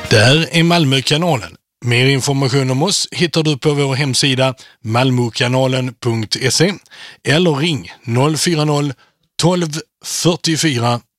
Där är Malmökanalen. Mer information om oss hittar du på vår hemsida malmokanalen.se eller ring 040 12 44